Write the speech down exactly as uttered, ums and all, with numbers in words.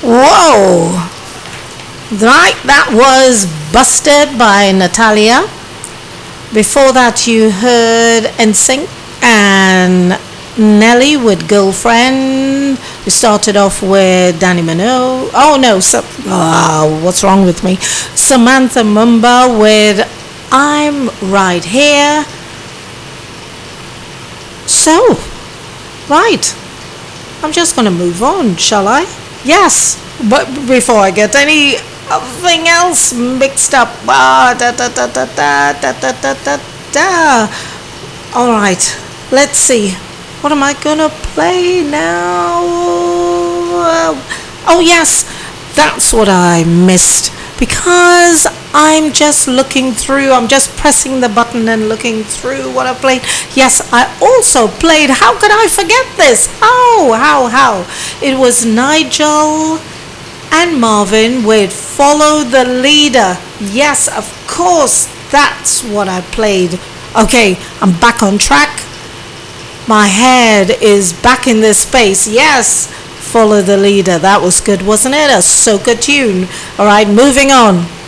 Whoa! Right, that was Busted by Natalia. Before that, you heard N Sync and Nelly with Girlfriend. We started off with Danny Minogue. Oh no, so, oh, what's wrong with me? Samantha Mumba with I'm Right Here. So, right. I'm just going to move on, shall I? Yes, but before I get anything else mixed up. Ah, da, da, da, da, da, da, da, da, da, da. All right, let's see. What am I going to play now? Oh, yes, that's what I missed. Because I'm just looking through, I'm just pressing the button and looking through what I played. Yes, I also played, how could I forget this? How, how, how? It was Nigel and Marvin with Follow the Leader. Yes, of course, that's what I played. Okay, I'm back on track. My head is back in this space. Yes. Follow the Leader. That was good, wasn't it? A soca tune. All right, moving on.